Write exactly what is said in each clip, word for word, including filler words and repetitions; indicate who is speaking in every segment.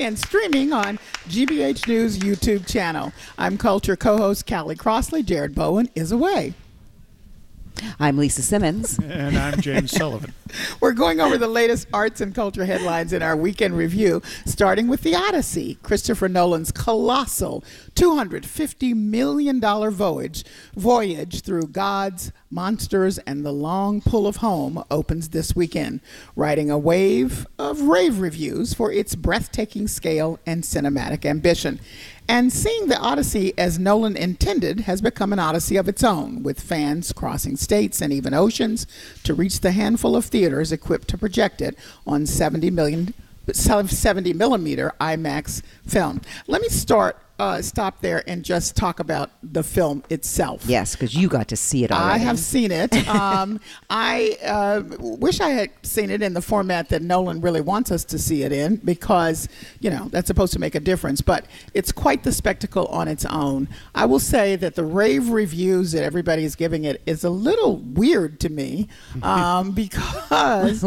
Speaker 1: and streaming on G B H News YouTube channel. I'm Culture co-host Callie Crossley. Jared Bowen is away.
Speaker 2: I'm Lisa Simmons.
Speaker 3: And I'm James Sullivan.
Speaker 1: We're going over the latest arts and culture headlines in our weekend review, starting with The Odyssey, Christopher Nolan's colossal two hundred fifty million dollars voyage, voyage through gods, monsters, and the long pull of home opens this weekend, riding a wave of rave reviews for its breathtaking scale and cinematic ambition. And seeing The Odyssey as Nolan intended has become an odyssey of its own, with fans crossing states and even oceans to reach the handful of theaters equipped to project it on seventy million, seventy millimeter IMAX film. Let me start, uh, stop there and just talk about the film itself.
Speaker 2: Yes, because you got to see it already.
Speaker 1: I have seen it. Um, I uh, wish I had seen it in the format that Nolan really wants us to see it in, because, you know, that's supposed to make a difference. But it's quite the spectacle on its own. I will say that the rave reviews that everybody is giving it is a little weird to me, um, because,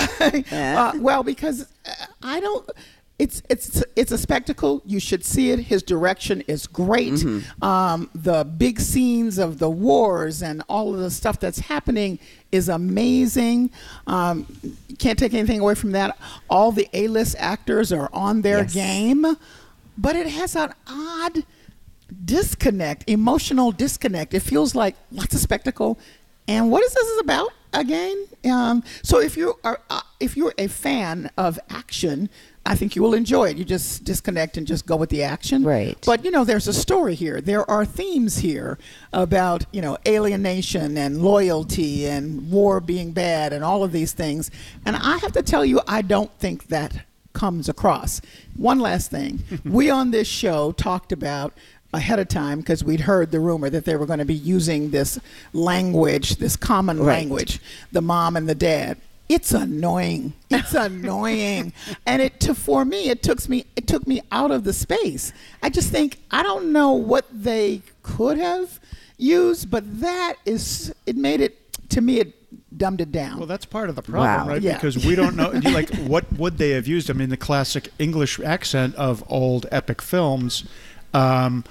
Speaker 1: uh, well, because I don't... It's it's it's a spectacle. You should see it. His direction is great. Mm-hmm. Um, the big scenes of the wars and all of the stuff that's happening is amazing. Um, can't take anything away from that. All the A-list actors are on their yes. game, but it has an odd disconnect, emotional disconnect. It feels like lots of spectacle. And what is this about again? Um, so if you are uh, if you're a fan of action, I think you will enjoy it. You just disconnect and just go with the action.
Speaker 2: Right.
Speaker 1: But, you know, there's a story here. There are themes here about, you know, alienation and loyalty and war being bad and all of these things. And I have to tell you, I don't think that comes across. One last thing. We on this show talked about ahead of time, because we'd heard the rumor that they were going to be using this language, this common
Speaker 2: right.
Speaker 1: language, the mom and the dad. It's annoying. It's annoying. And it to for me, it took me it took me out of the space. I just think I don't know what they could have used, but that is it made it to me it dumbed it down.
Speaker 3: Well, that's part of the problem,
Speaker 2: wow.
Speaker 3: right?
Speaker 1: Yeah.
Speaker 3: Because we don't know, like, what would they have used? I mean, the classic English accent of old epic films. Um,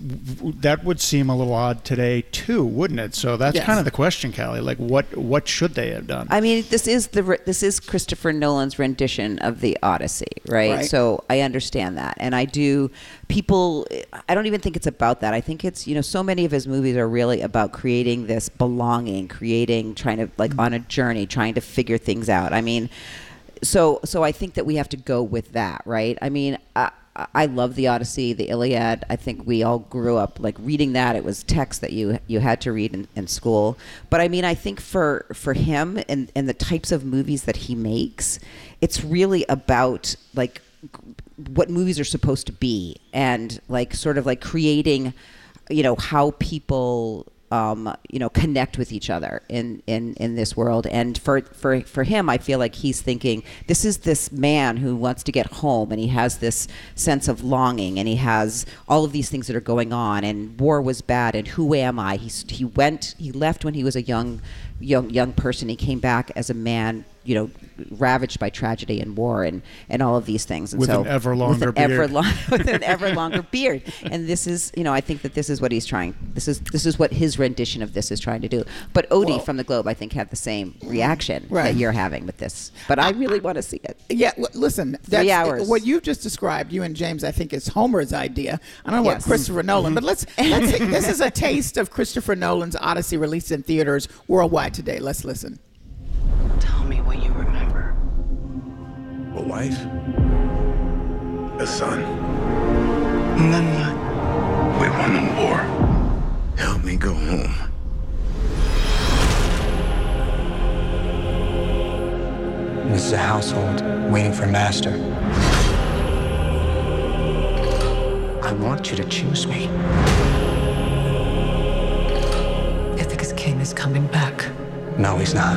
Speaker 3: that would seem a little odd today too, wouldn't it? So that's
Speaker 1: yes.
Speaker 3: kind of the question, Callie. Like, what what should they have done?
Speaker 2: I mean, this is the this is Christopher Nolan's rendition of the Odyssey, right?
Speaker 1: right?
Speaker 2: So I understand that, and I do. People, I don't even think it's about that. I think it's, you know, so many of his movies are really about creating this belonging, creating, trying to like on a journey, trying to figure things out. I mean, so so I think that we have to go with that, right? I mean. Uh, I love the Odyssey, the Iliad. I think we all grew up like reading that. It was text that you you had to read in, in school. But I mean, I think for for him and, and the types of movies that he makes, it's really about like what movies are supposed to be and like sort of like creating, you know, how people Um, you know, connect with each other in, in, in this world. And for, for for him, I feel like he's thinking, this is this man who wants to get home, and he has this sense of longing, and he has all of these things that are going on, and war was bad, and who am I? He's, he went, he left when he was a young, young, young person. He came back as a man, you know, ravaged by tragedy and war and, and all of these things. And
Speaker 3: with
Speaker 2: so,
Speaker 3: an ever longer
Speaker 2: with an
Speaker 3: beard.
Speaker 2: Ever long, with an ever longer beard. And this is, you know, I think that this is what he's trying. This is this is what his rendition of this is trying to do. But Odie
Speaker 1: Whoa.
Speaker 2: from the Globe, I think, had the same reaction
Speaker 1: Right.
Speaker 2: that you're having with this. But I really want to see it.
Speaker 1: Yeah, w- listen, that's,
Speaker 2: Three hours.
Speaker 1: what you've just described, you and James, I think is Homer's idea. I don't know
Speaker 2: Yes.
Speaker 1: what Christopher Nolan, but let's, let's this is a taste of Christopher Nolan's Odyssey released in theaters worldwide today. Let's listen.
Speaker 4: Tell me what you remember.
Speaker 5: A wife? A son?
Speaker 4: And then what?
Speaker 5: We won the war. Help me go home.
Speaker 6: This is a household waiting for master. I want you to choose me.
Speaker 4: Ithaca's king is coming back.
Speaker 6: No, he's not.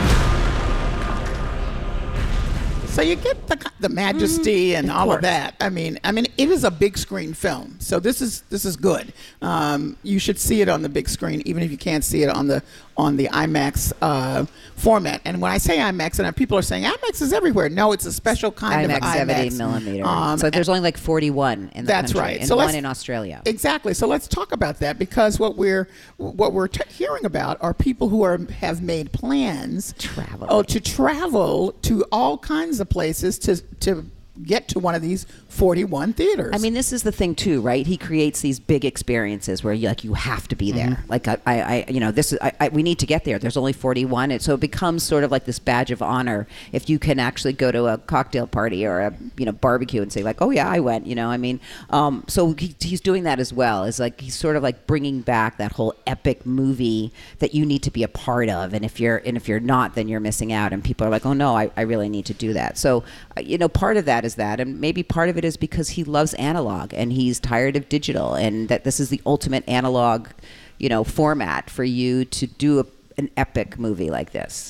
Speaker 1: So you get the the majesty and all of that. I mean, I mean, it is a big screen film, so this is this is good. Um, you should see it on the big screen, even if you can't see it on the on the IMAX uh, format. And when I say IMAX, and people are saying IMAX is everywhere. No, it's a special kind
Speaker 2: IMAX
Speaker 1: of IMAX.
Speaker 2: seventy millimeter.
Speaker 1: Um,
Speaker 2: so there's only like forty-one in the
Speaker 1: that's
Speaker 2: country,
Speaker 1: right.
Speaker 2: and
Speaker 1: So
Speaker 2: one
Speaker 1: let's-
Speaker 2: in Australia.
Speaker 1: Exactly. So let's talk about that, because what we're what we're t- hearing about are people who are have made plans
Speaker 2: Traveling.
Speaker 1: oh, to travel to all kinds of places to to get to one of these forty-one theaters.
Speaker 2: I mean, this is the thing too, right? He creates these big experiences where you like you have to be there.
Speaker 1: Mm-hmm.
Speaker 2: Like I, I, I, you know, this is I, I, we need to get there. There's only forty-one, and so it becomes sort of like this badge of honor if you can actually go to a cocktail party or a you know barbecue and say like, oh yeah, I went. You know, I mean, um, so he, he's doing that as well. It's like he's sort of like bringing back that whole epic movie that you need to be a part of, and if you're and if you're not, then you're missing out. And people are like, oh no, I, I really need to do that. So uh, you know, part of that is that, and maybe part of it is because he loves analog and he's tired of digital, and that this is the ultimate analog, you know, format for you to do a, an epic movie like this.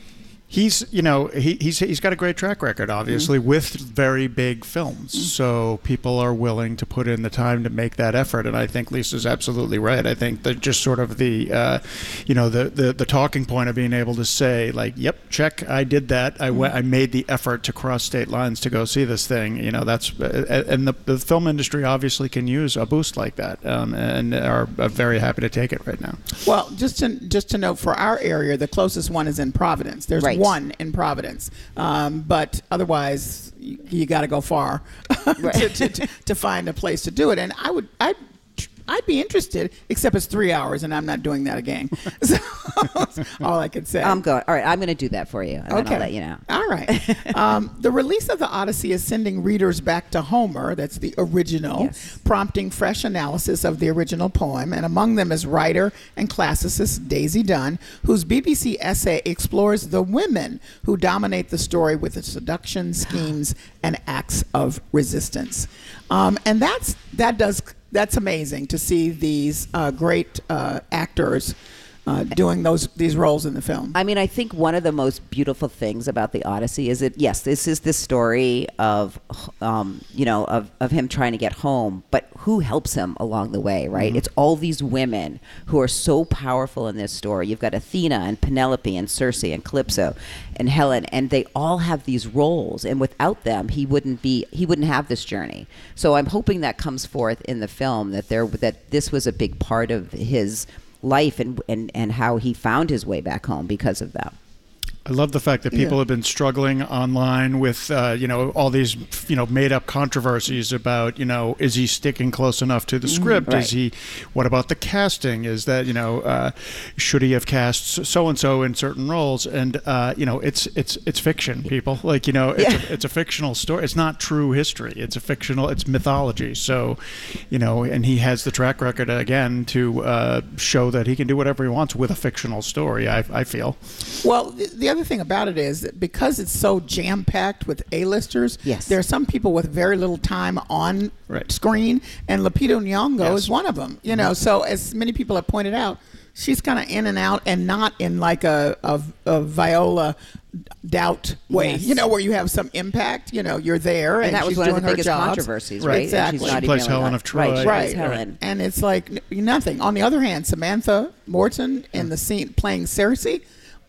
Speaker 3: He's, you know, he, he's he's got a great track record, obviously, mm-hmm. with very big films. Mm-hmm. So people are willing to put in the time to make that effort, and I think Lisa's absolutely right. I think that just sort of the, uh, you know, the, the the talking point of being able to say, like, yep, check, I did that. I mm-hmm. went, I made the effort to cross state lines to go see this thing. You know, that's uh, and the, the film industry obviously can use a boost like that, um, and are, are very happy to take it right now.
Speaker 1: Well, just to just to note, for our area, the closest one is in Providence. There's
Speaker 2: right.
Speaker 1: one in Providence, um, but otherwise you, you got to go far
Speaker 2: right.
Speaker 1: to, to, to, to find a place to do it. And I would, I'd, I'd be interested, except it's three hours, and I'm not doing that again. So that's all I could say.
Speaker 2: I'm going. All right, I'm going to do that for you, and
Speaker 1: okay.
Speaker 2: then I'll let you know.
Speaker 1: All right. um, the release of the Odyssey is sending readers back to Homer, that's the original,
Speaker 2: yes.
Speaker 1: prompting fresh analysis of the original poem. And among them is writer and classicist Daisy Dunn, whose B B C essay explores the women who dominate the story with the seduction, schemes, and acts of resistance. Um, and that's that does that's amazing to see these uh, great uh, actors uh, doing those these roles in the film.
Speaker 2: I mean, I think one of the most beautiful things about the Odyssey is that, yes, this is the story of, um, you know, of, of him trying to get home, but who helps him along the way, right? Mm-hmm. It's all these women who are so powerful in this story. You've got Athena and Penelope and Circe and Calypso and Helen, and they all have these roles, and without them, he wouldn't be he wouldn't have this journey. So I'm hoping that comes forth in the film, that there that this was a big part of his life and, and, and how he found his way back home because of that.
Speaker 3: I love the fact that people
Speaker 1: Yeah.
Speaker 3: have been struggling online with, uh, you know, all these, you know, made-up controversies about, you know, is he sticking close enough to the script?
Speaker 2: right.
Speaker 3: Is he? What about the casting? Is that, you know, uh, should he have cast so and so in certain roles? And uh, you know, it's it's it's fiction, people. Like, you know, it's,
Speaker 2: Yeah.
Speaker 3: a, it's a fictional story. It's not true history. It's a fictional. It's mythology. So, you know, and he has the track record again to uh, show that he can do whatever he wants with a fictional story. I, I feel.
Speaker 1: Well, the, the other thing about it is that because it's so jam-packed with A-listers,
Speaker 2: Yes.
Speaker 1: there are some people with very little time on
Speaker 3: Right.
Speaker 1: screen, and Lupita Nyong'o
Speaker 3: Yes.
Speaker 1: is one of them. You know, so as many people have pointed out, she's kind of in and out, and not in like a, a, a Viola doubt way.
Speaker 2: Yes.
Speaker 1: You know, where you have some impact. You know, you're there, and,
Speaker 2: And that was
Speaker 1: she's
Speaker 2: one of
Speaker 1: doing
Speaker 2: the
Speaker 1: her
Speaker 2: biggest
Speaker 1: jobs.
Speaker 2: controversies,
Speaker 3: Right.
Speaker 2: right? And
Speaker 1: Exactly.
Speaker 2: she's
Speaker 1: She
Speaker 2: not
Speaker 3: plays
Speaker 2: even
Speaker 3: Helen
Speaker 2: really
Speaker 3: of
Speaker 2: that-
Speaker 3: Troy.
Speaker 2: Right, she
Speaker 1: Right,
Speaker 2: plays Helen.
Speaker 1: and it's like n- nothing. On the other hand, Samantha Morton in the scene playing Cersei,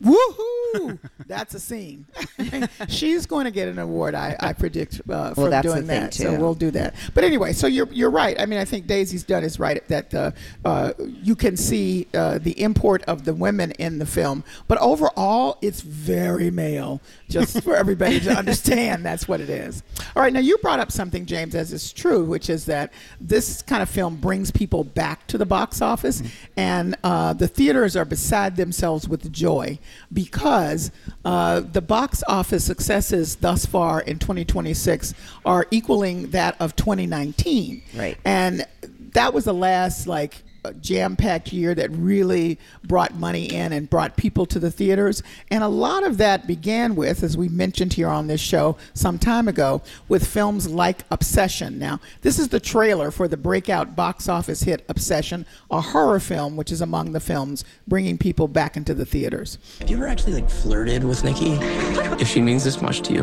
Speaker 1: woohoo! That's a scene. She's going to get an award, I, I predict, uh, for
Speaker 2: that's the
Speaker 1: doing
Speaker 2: thing,
Speaker 1: that.
Speaker 2: too.
Speaker 1: So we'll do that. But anyway, so you're you're right. I mean, I think Daisy's Dunn is right that uh, uh, you can see uh, the import of the women in the film, but overall, it's very male. Just for everybody to understand, that's what it is. All right, now you brought up something, James, as is true, which is that this kind of film brings people back to the box office, and uh, the theaters are beside themselves with joy because uh, the box office successes thus far in twenty twenty-six are equaling that of twenty nineteen.
Speaker 2: Right.
Speaker 1: And that was the last, like, a jam-packed year that really brought money in and brought people to the theaters. And a lot of that began with, as we mentioned here on this show some time ago, with films like Obsession. Now, this is the trailer for the breakout box office hit Obsession, a horror film which is among the films bringing people back into the theaters.
Speaker 7: Have you ever actually, like, flirted with Nikki? If she means this much to you,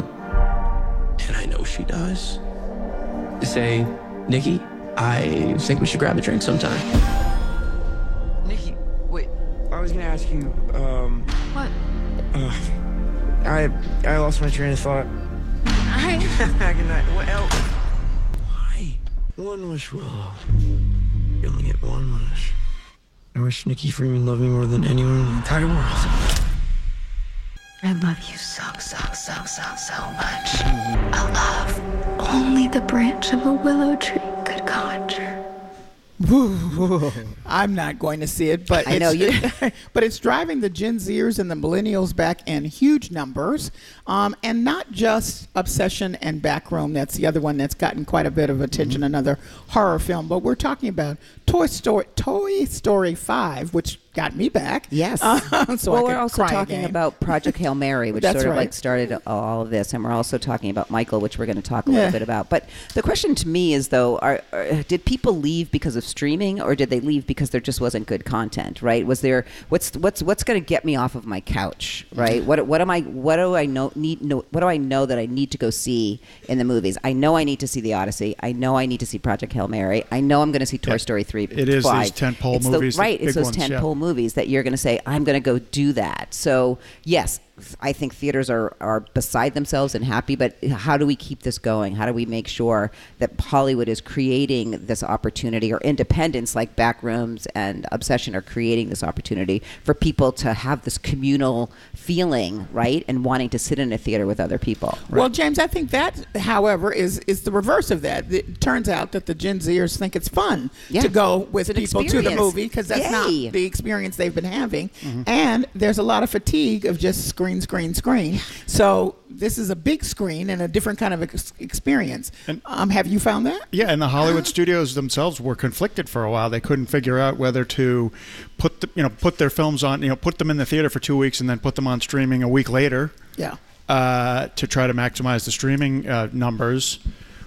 Speaker 7: and I know she does, to say, Nikki, I think we should grab a drink sometime.
Speaker 4: Nikki, wait, are we
Speaker 8: was gonna ask you, um...
Speaker 9: What?
Speaker 8: Uh, I I lost my train of thought.
Speaker 9: Hi.
Speaker 8: Good night. What else? Why? One wish, Willow. You only get one wish. I wish Nikki Freeman loved me more than anyone in the entire world.
Speaker 9: I love you so, so, so, so, so much. A love only the branch of a willow tree could conjure.
Speaker 1: I'm not going to see it, but
Speaker 2: I know you.
Speaker 1: But it's driving the Gen Zers and the millennials back in huge numbers, um, and not just Obsession and Backroom. That's the other one that's gotten quite a bit of attention. Mm-hmm. Another horror film, but we're talking about Toy Story, Toy Story five, which got me back.
Speaker 2: Yes.
Speaker 1: Uh, so
Speaker 2: well,
Speaker 1: I
Speaker 2: we're
Speaker 1: could
Speaker 2: also
Speaker 1: cry
Speaker 2: talking
Speaker 1: again.
Speaker 2: about Project Hail Mary, which
Speaker 1: That's
Speaker 2: sort of
Speaker 1: right.
Speaker 2: like started all of this, and we're also talking about Michael, which we're going to talk a
Speaker 1: Yeah.
Speaker 2: little bit about. But the question to me is, though, are, are, did people leave because of streaming, or did they leave because there just wasn't good content? Right? Was there what's what's what's going to get me off of my couch? Right? What what am I? What do I know? Need know? What do I know that I need to go see in the movies? I know I need to see The Odyssey. I know I need to see Project Hail Mary. I know I'm going to see Toy
Speaker 3: Yeah.
Speaker 2: Story three.
Speaker 3: It is
Speaker 2: five.
Speaker 3: these tentpole
Speaker 2: It's the-
Speaker 3: movies, the
Speaker 2: right? It's
Speaker 3: big
Speaker 2: those
Speaker 3: ones,
Speaker 2: tentpole
Speaker 3: yeah.
Speaker 2: movies that you're going to say, I'm going to go do that. So yes, I think theaters are, are beside themselves and happy, but how do we keep this going? How do we make sure that Hollywood is creating this opportunity, or independents like Backrooms and Obsession are creating this opportunity for people to have this communal feeling, right? And wanting to sit in a theater with other people.
Speaker 1: Well, James, I think that, however, is is the reverse of that. It turns out that the Gen Zers think it's fun
Speaker 2: Yeah.
Speaker 1: to go with
Speaker 2: It's an
Speaker 1: people to the
Speaker 2: experience.
Speaker 1: movie because that's
Speaker 2: Yay.
Speaker 1: not the experience they've been having.
Speaker 3: Mm-hmm.
Speaker 1: And there's a lot of fatigue of just screen, screen, screen. So this is a big screen and a different kind of ex- experience.
Speaker 3: And-
Speaker 1: Um, have you found that?
Speaker 3: Yeah, and the Hollywood studios themselves were conflicted for a while. They couldn't figure out whether to put the, you know put their films on, you know, put them in the theater for two weeks and then put them on streaming a week later.
Speaker 1: Yeah.
Speaker 3: Uh, to try to maximize the streaming uh, numbers,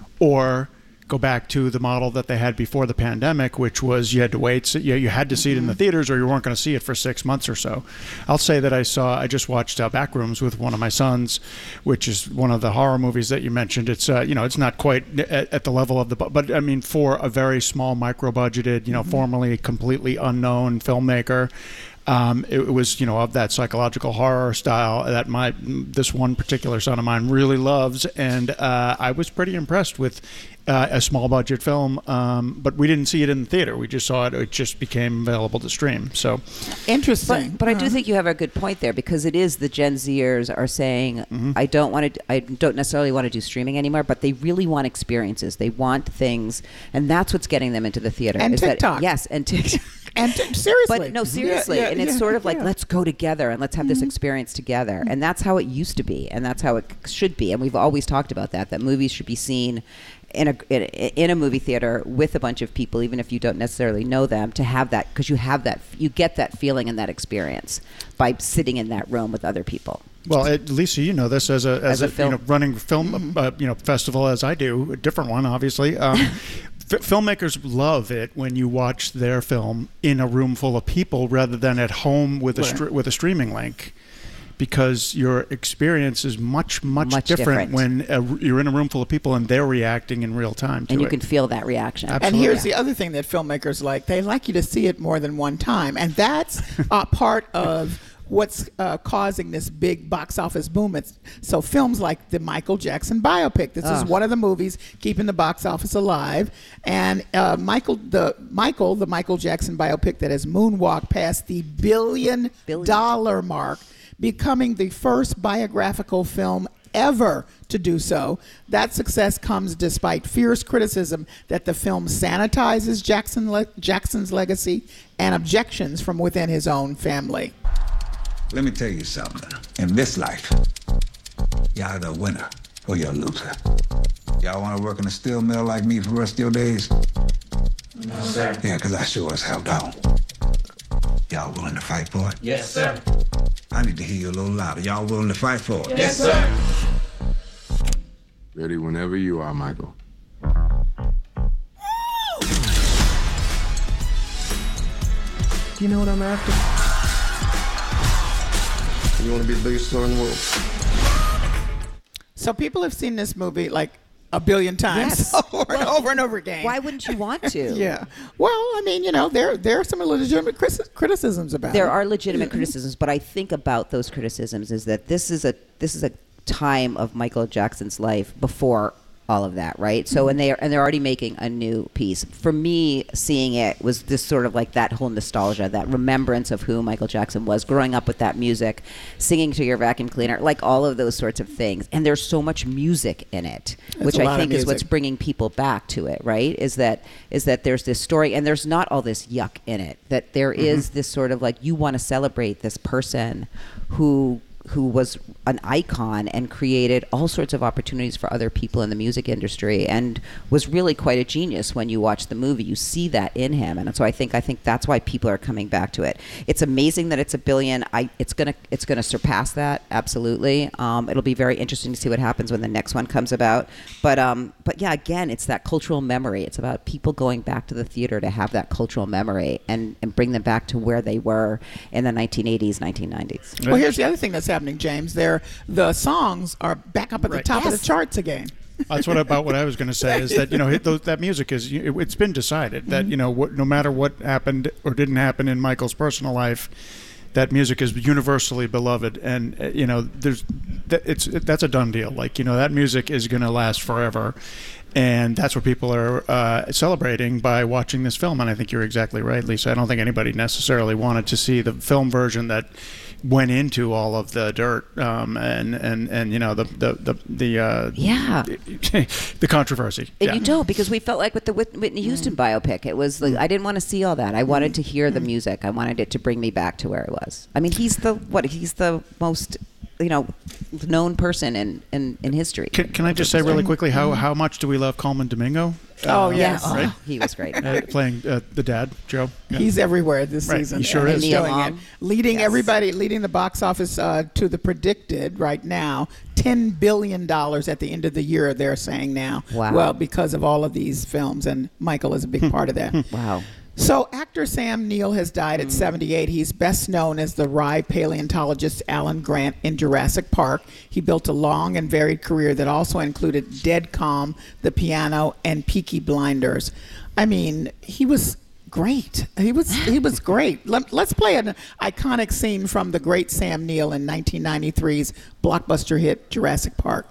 Speaker 3: or go back to the model that they had before the pandemic, which was you had to wait. So you, you had to see it in the theaters, or you weren't going to see it for six months or so. I'll say that I saw, I just watched uh, Backrooms with one of my sons, which is one of the horror movies that you mentioned. It's uh, you know, it's not quite at, at the level of the, bu- but I mean, for a very small, micro-budgeted, you know, formerly completely unknown filmmaker. Um, it, it was, you know, of that psychological horror style that my this one particular son of mine really loves, and uh, I was pretty impressed with uh, a small budget film. Um, but we didn't see it in the theater; we just saw it. It just became available to stream. So
Speaker 1: Interesting.
Speaker 2: But, but I do
Speaker 1: Uh-huh.
Speaker 2: think you have a good point there, because it is the Gen Zers are saying, I don't want to, I don't necessarily want to do streaming anymore, but they really want experiences. They want things, and that's what's getting them into the theater.
Speaker 1: And
Speaker 2: is that-
Speaker 1: TikTok.
Speaker 2: yes, and TikTok.
Speaker 1: And t- seriously.
Speaker 2: But no, seriously.
Speaker 1: Yeah, yeah,
Speaker 2: and it's
Speaker 1: yeah,
Speaker 2: sort of like,
Speaker 1: yeah.
Speaker 2: let's go together and let's have this experience together. And that's how it used to be. And that's how it should be. And we've always talked about that, that movies should be seen in a, in, in a movie theater with a bunch of people, even if you don't necessarily know them, to have that, because you have that, you get that feeling and that experience by sitting in that room with other people.
Speaker 3: Well, it, Lisa, you know this as a as,
Speaker 2: As a
Speaker 3: a,
Speaker 2: film-
Speaker 3: you know, running film uh, you know festival as I do, a different one, obviously. Um, f- filmmakers love it when you watch their film in a room full of people rather than at home with a
Speaker 1: Right.
Speaker 3: str- with a streaming link, because your experience is much much,
Speaker 2: Much
Speaker 3: different,
Speaker 2: different.
Speaker 3: when uh, you're in a room full of people and they're reacting in real time to
Speaker 2: And you
Speaker 3: it.
Speaker 2: can feel that reaction.
Speaker 3: Absolutely.
Speaker 1: And here's the other thing that filmmakers like. They like you to see it more than one time. And that's uh, part of what's uh, causing this big box office boom. It's, so films like the Michael Jackson biopic. This is
Speaker 2: Ugh.
Speaker 1: one of the movies keeping the box office alive. And uh, Michael, the Michael, the Michael Jackson biopic that has moonwalked past the billion,
Speaker 2: Billion.
Speaker 1: dollar mark, becoming the first biographical film ever to do so. That success comes despite fierce criticism that the film sanitizes Jackson le- Jackson's legacy and objections from within his own family.
Speaker 5: Let me tell you something. In this life, you're either a winner or you're a loser. Y'all want to work in a steel mill like me for the rest of your days?
Speaker 7: No, sir.
Speaker 5: Yeah, because I sure as hell don't. Y'all willing to fight for it?
Speaker 7: Yes, sir.
Speaker 5: I need to hear you a little louder. Y'all willing to fight for it?
Speaker 7: Yes, sir.
Speaker 10: Ready whenever you are, Michael.
Speaker 8: Do you know what I'm after? You want to be the biggest star in the world.
Speaker 1: So people have seen this movie, like a billion times
Speaker 2: Yes.
Speaker 1: over and over and over again.
Speaker 2: Why wouldn't you want to?
Speaker 1: Yeah. Well, I mean, you know, there there are some legitimate criti- criticisms about
Speaker 2: There
Speaker 1: it.
Speaker 2: are legitimate criticisms, but I think about those criticisms is that this is a this is a time of Michael Jackson's life before all of that, right? So, and they are, and they're already making a new piece. For me, seeing it was this sort of like that whole nostalgia, that remembrance of who Michael Jackson was, growing up with that music, singing to your vacuum cleaner, like all of those sorts of things. And there's so much music in it,
Speaker 1: There's
Speaker 2: which
Speaker 1: a
Speaker 2: I
Speaker 1: lot of
Speaker 2: think is what's
Speaker 1: music.
Speaker 2: bringing people back to it, right? Is that is that there's this story, and there's not all this yuck in it. That there is this sort of like, you want to celebrate this person who who was an icon and created all sorts of opportunities for other people in the music industry, and was really quite a genius. When you watch the movie, you see that in him, and so I think I think that's why people are coming back to it. It's amazing that it's a billion. I it's gonna it's gonna surpass that, absolutely. Um, it'll be very interesting to see what happens when the next one comes about. But um, but yeah, again, it's that cultural memory. It's about people going back to the theater to have that cultural memory and and bring them back to where they were in the nineteen eighties, nineteen nineties.
Speaker 1: Well, here's the other thing that's happening, James. There, the songs are back up at the
Speaker 3: Right.
Speaker 1: top of
Speaker 2: Yes.
Speaker 1: the charts again.
Speaker 3: That's what about what I was going to say is that, you know, it, those, that music is, it, it's been decided that, you know, what, no matter what happened or didn't happen in Michael's personal life, that music is universally beloved. And, uh, you know, there's, that, it's, it, that's a done deal. Like, you know, that music is going to last forever. And that's what people are uh, celebrating by watching this film. And I think you're exactly right, Lisa. I don't think anybody necessarily wanted to see the film version that went into all of the dirt um, and, and, and, you know, the, the, the, the uh,
Speaker 2: Yeah.
Speaker 3: the controversy.
Speaker 2: And
Speaker 3: Yeah.
Speaker 2: you don't, because we felt like with the Whit- Whitney Houston biopic, it was like, I didn't want to see all that. I wanted to hear the music. I wanted it to bring me back to where it was. I mean, he's the what? He's the most, you know, known person in, in, in history.
Speaker 3: Can, can I just say really quickly how, how much do we love Coleman Domingo?
Speaker 1: Oh,
Speaker 3: Uh,
Speaker 1: yes.
Speaker 2: Oh,
Speaker 3: Right?
Speaker 2: he was great.
Speaker 3: Uh, playing uh, the dad, Joe. Yeah.
Speaker 1: He's everywhere this
Speaker 3: Right,
Speaker 1: season.
Speaker 3: he sure
Speaker 1: and
Speaker 3: is.
Speaker 1: he's
Speaker 2: Neil
Speaker 1: doing it.
Speaker 2: Long.
Speaker 1: Leading
Speaker 2: Yes.
Speaker 1: everybody, leading the box office uh, to the predicted right now, ten billion dollars at the end of the year, they're saying now.
Speaker 2: Wow.
Speaker 1: Well, because of all of these films, and Michael is a big part of that.
Speaker 2: Wow.
Speaker 1: So actor Sam Neill has died at seventy-eight. He's best known as the wry paleontologist Alan Grant in Jurassic Park. He built a long and varied career that also included Dead Calm, The Piano, and Peaky Blinders. I mean, he was great. He was he was great. Let, let's play an iconic scene from the great Sam Neill in nineteen ninety-three's blockbuster hit Jurassic Park.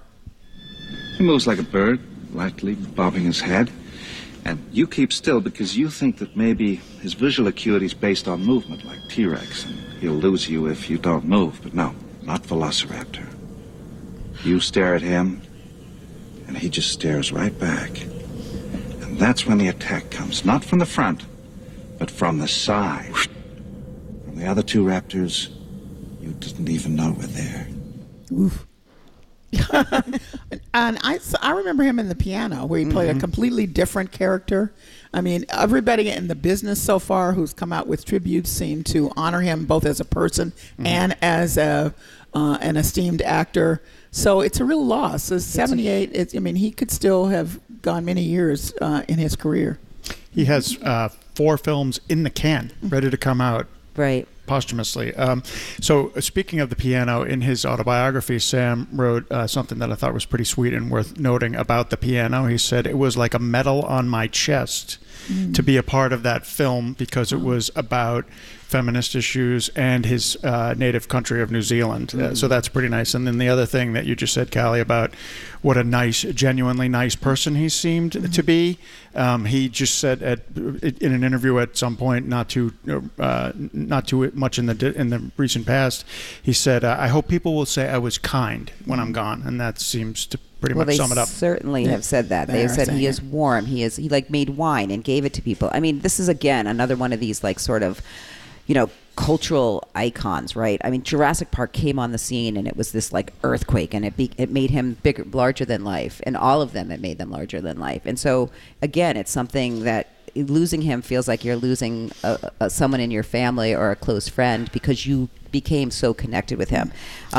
Speaker 10: He moves like a bird, lightly bobbing his head. And you keep still because you think that maybe his visual acuity is based on movement, like T-Rex, and he'll lose you if you don't move. But no, not Velociraptor. You stare at him, and he just stares right back. And that's when the attack comes, not from the front, but from the side. From the other two raptors, you didn't even know were there.
Speaker 1: Oof. And I, so I remember him in The Piano, where he played a completely different character. I mean, everybody in the business so far who's come out with tributes seem to honor him both as a person and as a uh, an esteemed actor. So it's a real loss. It's seventy-eight. It's, I mean, he could still have gone many years uh, in his career.
Speaker 3: He has uh, four films in the can, ready to come out
Speaker 2: Right.
Speaker 3: posthumously. Um, so uh, speaking of The Piano, in his autobiography, Sam wrote uh, something that I thought was pretty sweet and worth noting about The Piano. He said, it was like a medal on my chest mm. to be a part of that film because it was about feminist issues and his uh, native country of New Zealand. Mm. Uh, so that's pretty nice. And then the other thing that you just said, Callie, about what a nice, genuinely nice person he seemed mm. to be. Um, he just said at in an interview at some point, not too uh, not too much in the in the recent past, he said, uh, "I hope people will say I was kind when I'm gone," and that seems to pretty
Speaker 2: well,
Speaker 3: much
Speaker 2: they
Speaker 3: sum it up.
Speaker 2: certainly
Speaker 1: Yeah.
Speaker 2: have said that.
Speaker 1: They
Speaker 2: They
Speaker 1: are
Speaker 2: have said
Speaker 1: saying
Speaker 2: he is
Speaker 1: it.
Speaker 2: warm. He is. He like made wine and gave it to people. I mean, this is again another one of these like sort of, you know, cultural icons, right? I mean, Jurassic Park came on the scene and it was this like earthquake, and it be, it made him bigger, larger than life, and all of them it made them larger than life. And so again, it's something that losing him feels like you're losing a, a, someone in your family or a close friend because you became so connected with him. Um,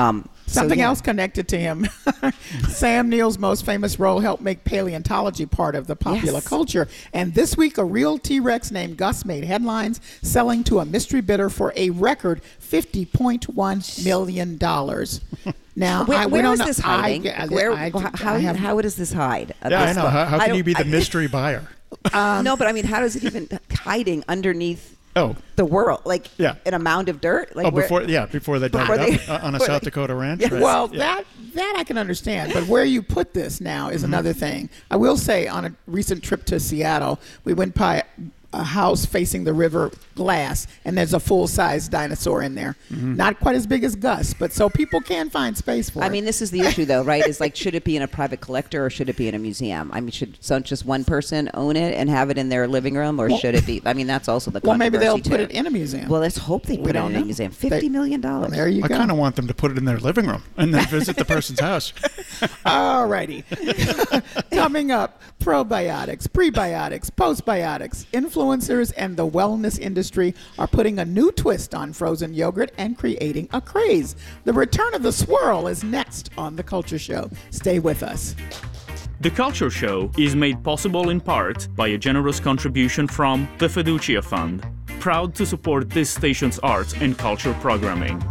Speaker 1: Something
Speaker 2: yeah.
Speaker 1: else connected to him. Sam Neill's most famous role helped make paleontology part of the popular
Speaker 2: Yes.
Speaker 1: culture. And this week, a real T-Rex named Gus made headlines, selling to a mystery bidder for a record fifty point one million dollars. Now,
Speaker 2: Where,
Speaker 1: I, we
Speaker 2: where
Speaker 1: don't
Speaker 2: is
Speaker 1: know.
Speaker 2: this hiding?
Speaker 1: I, I,
Speaker 2: where,
Speaker 1: I, I,
Speaker 2: how,
Speaker 1: I have,
Speaker 2: how does this hide? Uh,
Speaker 3: Yeah, I
Speaker 2: this-
Speaker 3: know. How, how
Speaker 2: I
Speaker 3: can you
Speaker 2: don't-
Speaker 3: be the
Speaker 2: I-
Speaker 3: mystery buyer?
Speaker 1: Um,
Speaker 2: no, but I mean, how does it even hiding underneath
Speaker 3: Oh,
Speaker 2: the world, like
Speaker 3: Yeah.
Speaker 2: in a mound of dirt? Like
Speaker 3: oh,
Speaker 2: where-
Speaker 3: before yeah, before they dug
Speaker 2: Before
Speaker 3: it
Speaker 2: they-
Speaker 3: up uh, on a
Speaker 2: before
Speaker 3: South
Speaker 2: they-
Speaker 3: Dakota ranch.
Speaker 2: Yes.
Speaker 3: right?
Speaker 1: Well,
Speaker 3: Yeah.
Speaker 1: that that I can understand, but where you put this now is another thing. I will say, on a recent trip to Seattle, we went by a house facing the river glass, and there's a full-size dinosaur in there. Not quite as big as Gus, but so people can find space for
Speaker 2: I
Speaker 1: it.
Speaker 2: mean, this is the issue, though, right? Is like, should it be in a private collector or should it be in a museum? I mean, should so just one person own it and have it in their living room, or
Speaker 1: Well-
Speaker 2: should it be? I mean, that's also the
Speaker 1: well, maybe they'll
Speaker 2: controversy,
Speaker 1: put
Speaker 2: too.
Speaker 1: it in a museum.
Speaker 2: Well, let's hope they
Speaker 1: We
Speaker 2: put it
Speaker 1: don't
Speaker 2: in a
Speaker 1: know.
Speaker 2: museum.
Speaker 1: They-
Speaker 2: Fifty million
Speaker 1: Well,
Speaker 2: dollars.
Speaker 1: there you
Speaker 3: I
Speaker 1: go.
Speaker 3: kind of want them to put it in their living room and then visit the person's house.
Speaker 1: Alrighty. Coming up, probiotics, prebiotics, postbiotics, influencers, and the wellness industry are putting a new twist on frozen yogurt and creating a craze. The return of the swirl is next on The Culture Show. Stay with us.
Speaker 11: The Culture Show is made possible in part by a generous contribution from the Fiducia Fund, proud to support this station's arts and culture programming.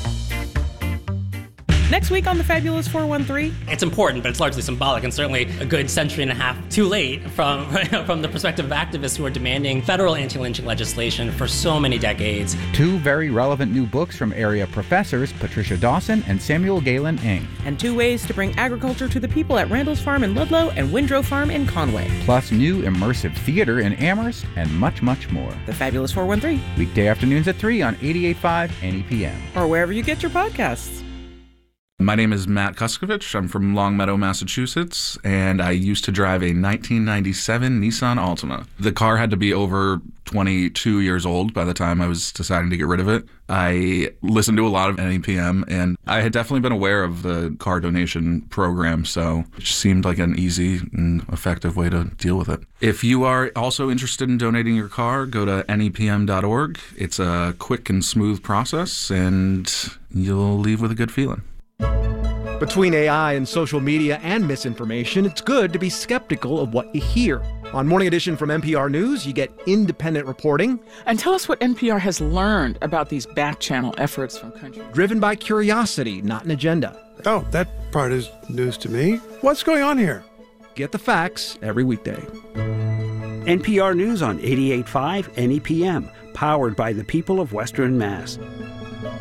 Speaker 12: Next week on the Fabulous four one three.
Speaker 13: It's important, but it's largely symbolic, and certainly a good century and a half too late from from the perspective of activists who are demanding federal anti-lynching legislation for so many decades.
Speaker 14: Two very relevant new books from area professors Patricia Dawson and Samuel Galen Ng.
Speaker 12: And two ways to bring agriculture to the people at Randall's Farm in Ludlow and Windrow Farm in Conway.
Speaker 14: Plus new immersive theater in Amherst and much, much more.
Speaker 12: The Fabulous four one three.
Speaker 14: Weekday afternoons at three on eighty-eight point five N E P M.
Speaker 12: Or wherever you get your podcasts.
Speaker 15: My name is Matt Kuskovich. I'm from Longmeadow, Massachusetts, and I used to drive a nineteen ninety-seven Nissan Altima. The car had to be over twenty-two years old by the time I was deciding to get rid of it. I listened to a lot of N E P M, and I had definitely been aware of the car donation program, so it just seemed like an easy and effective way to deal with it. If you are also interested in donating your car, go to N E P M dot org. It's a quick and smooth process, and you'll leave with a good feeling.
Speaker 16: Between A I and social media and misinformation, it's good to be skeptical of what you hear. On Morning Edition from N P R News, you get independent reporting.
Speaker 17: And tell us what N P R has learned about these back-channel efforts from countries.
Speaker 16: Driven by curiosity, not an agenda.
Speaker 18: Oh, that part is news to me. What's going on here?
Speaker 16: Get the facts every weekday.
Speaker 19: N P R News on eighty-eight point five N E P M, powered by the people of Western Mass.